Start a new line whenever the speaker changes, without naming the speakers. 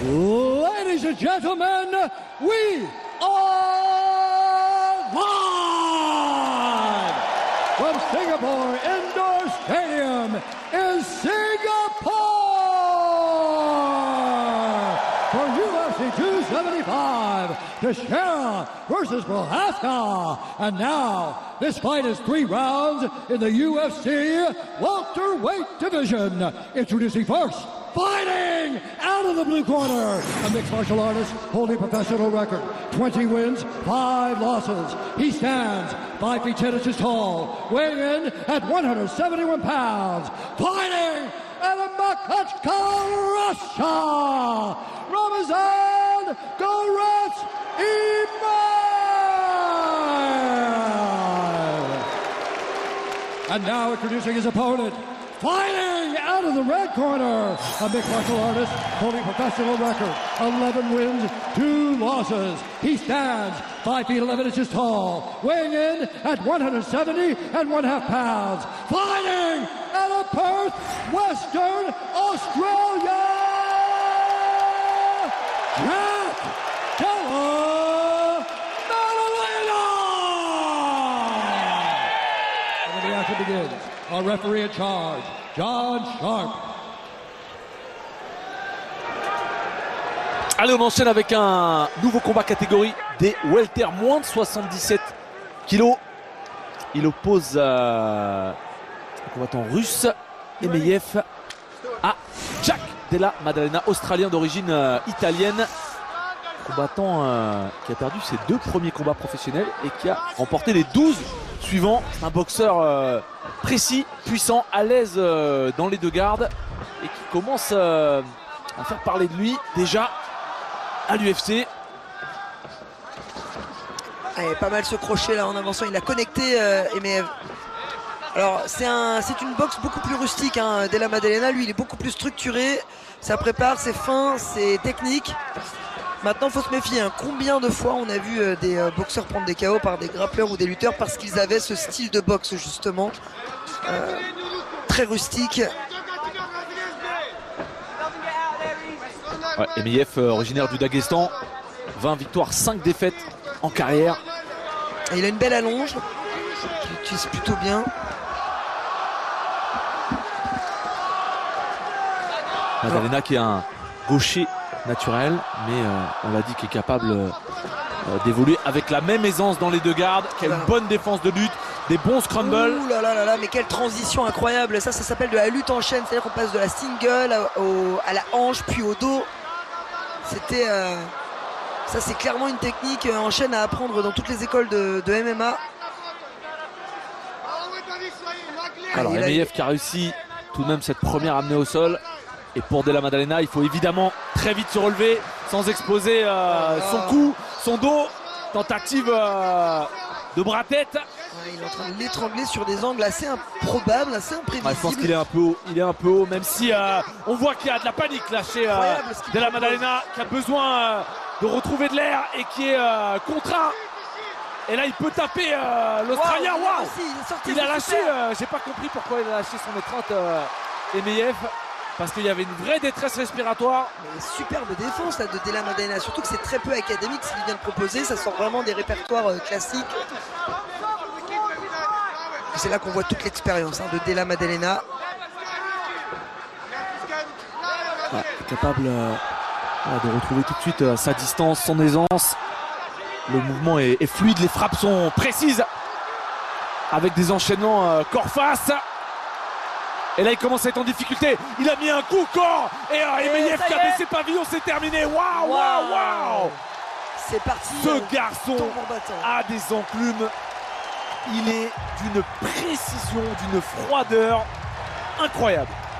Ladies and gentlemen, we are live from Singapore Indoor Stadium in Singapore for UFC 275, Teixeira versus Prochazka. And now, this fight is 3 rounds in the UFC welterweight division. Introducing first, fighting out of the blue corner, a mixed martial artist holding professional record, 20 wins, 5 losses. He stands 5 feet 10 inches tall, weighing in at 171 pounds, fighting out of Makhačka, Russia, Ramazan Goretz Imad. And now introducing his opponent, fighting out of the red corner, a mixed martial artist holding professional record, 11 wins, 2 losses. He stands 5 feet 11 inches tall, weighing in at 170.5 pounds, fighting out of Perth, Western Australia, Jack Della Maddalena! And the action begins. Our referee in charge, John Sharp.
Allez, on enchaîne avec un nouveau combat catégorie des welter, moins de 77 kilos. Il oppose un combattant russe, Emeyev, à Jack Della Maddalena, australien d'origine italienne. Combattant qui a perdu ses 2 premiers combats professionnels et qui a remporté les 12 suivants. C'est un boxeur précis, puissant, à l'aise dans les 2 gardes et qui commence à faire parler de lui déjà à l'UFC.
Pas mal ce crochet là en avançant, il a connecté Emeyev. Alors c'est une boxe beaucoup plus rustique, hein. Della Maddalena, lui, il est beaucoup plus structuré, ça prépare, c'est fin, c'est technique. Maintenant, il faut se méfier, hein. Combien de fois on a vu des boxeurs prendre des KO par des grappleurs ou des lutteurs parce qu'ils avaient ce style de boxe justement, très rustique.
Ouais, Emeyev, originaire du Daghestan, 20 victoires, 5 défaites en carrière.
Et il a une belle allonge qu'il utilise plutôt bien.
Maddalena qui est un gaucher naturel, mais on l'a dit, qui est capable d'évoluer avec la même aisance dans les 2 gardes, qui a une bonne défense de lutte, des bons scrambles.
Ouh là là là là, mais quelle transition incroyable. Ça s'appelle de la lutte en chaîne, c'est-à-dire qu'on passe de la single à la hanche puis au dos. C'était ça, c'est clairement une technique en chaîne à apprendre dans toutes les écoles de MMA.
Alors Emeyev qui a réussi tout de même cette première amenée au sol. Et pour Della Maddalena, il faut évidemment très vite se relever sans exposer son cou, son dos. Tentative de bras-tête.
Ouais, il est en train de l'étrangler sur des angles assez improbables, assez imprévisibles.
Ouais, je pense qu'il est un peu haut. Il est un peu haut, même si on voit qu'il y a de la panique là chez Della Maddalena, qui a besoin de retrouver de l'air et qui est contraint. Et là, il peut taper l'Australien. Waouh, il a lâché. J'ai pas compris pourquoi il a lâché son étreinte, Emeyev. Parce qu'il y avait une vraie détresse respiratoire.
Mais superbe défense là, de Della Maddalena, surtout que c'est très peu académique ce qu'il vient de proposer, ça sort vraiment des répertoires classiques. C'est là qu'on voit toute l'expérience, hein, de Della Maddalena.
Ouais, capable de retrouver tout de suite sa distance, son aisance. Le mouvement est fluide, les frappes sont précises avec des enchaînements corps-face. Et là, il commence à être en difficulté. Il a mis un coup au corps. Et Emeyev qui a baissé pavillon, c'est terminé. Waouh, waouh, waouh.
C'est parti.
Ce garçon a des enclumes. Il est d'une précision, d'une froideur incroyable.